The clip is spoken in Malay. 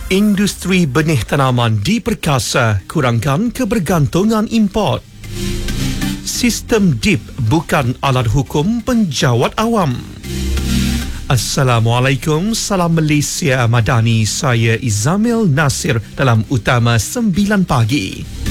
Industri benih tanaman diperkasa, kurangkan kebergantungan import. Sistem DIP bukan alat hukum penjawat awam. Assalamualaikum, salam Malaysia Madani. Saya Izamil Nasir dalam Utama 9 Pagi.